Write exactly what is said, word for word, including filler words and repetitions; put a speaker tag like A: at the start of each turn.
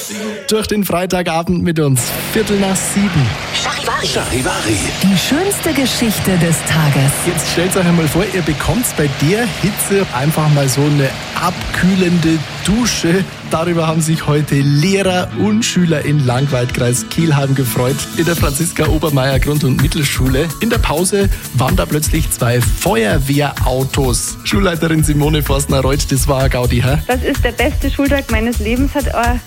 A: Durch den Freitagabend mit uns. Viertel nach sieben.
B: Charivari. Charivari.
C: Die schönste Geschichte des Tages.
A: Jetzt stellt euch einmal vor, ihr bekommt bei der Hitze einfach mal so eine abkühlende Dusche. Darüber haben sich heute Lehrer und Schüler in Langweidkreis Kelheim gefreut. In der Franziska-Obermeier Grund- und Mittelschule. In der Pause waren da plötzlich zwei Feuerwehrautos. Schulleiterin Simone Forstner-Reuth, das war ein Gaudi, hä?
D: Das ist der beste Schultag meines Lebens, hat